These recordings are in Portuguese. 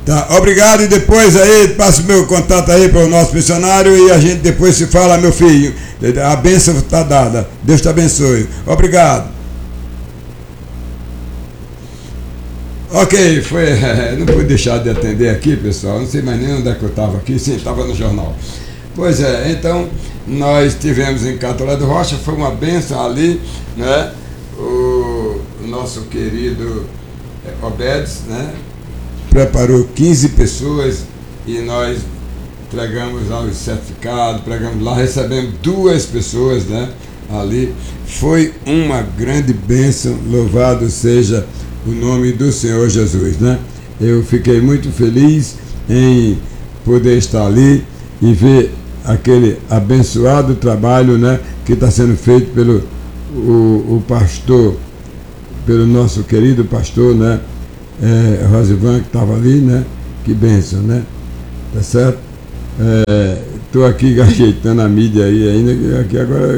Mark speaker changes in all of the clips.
Speaker 1: Tá, obrigado, e depois aí, passa o meu contato aí para o nosso missionário e a gente depois se fala, meu filho. A bênção está dada. Deus te abençoe. Obrigado. Ok, não pude deixar de atender aqui, pessoal. Não sei mais nem onde é que eu estava aqui. Sim, estava no jornal. Pois é, então nós tivemos em Catolé do Rocha, foi uma bênção ali, né? O nosso querido Obedes, né? Preparou 15 pessoas e nós entregamos lá os certificados, pregamos lá, recebemos 2 pessoas, né? Ali foi uma grande bênção, louvado seja o nome do Senhor Jesus, né? Eu fiquei muito feliz em poder estar ali e ver aquele abençoado trabalho, né, que está sendo feito pelo o pastor, pelo nosso querido pastor, né, Rosivan, que estava ali, né? Que bênção, né? Tá certo? Estou aqui ajeitando a mídia aí ainda, aqui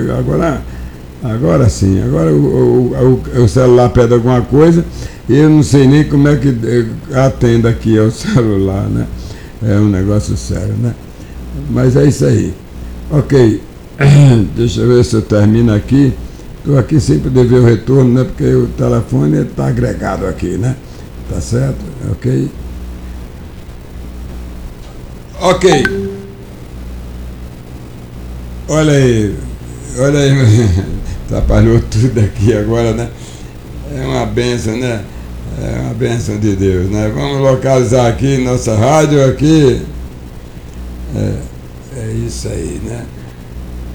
Speaker 1: agora sim, agora o celular pede alguma coisa e eu não sei nem como é que atendo aqui ao celular, né? É um negócio sério, né? Mas é isso aí. Ok, deixa eu ver se eu termino aqui. Estou aqui sem poder ver o retorno, né? Porque o telefone está agregado aqui, né? Tá certo? Ok. Ok. Olha aí, atrapalhou tudo aqui agora, né? É uma bênção, né? É uma bênção de Deus, né? Vamos localizar aqui nossa rádio aqui. É isso aí, né?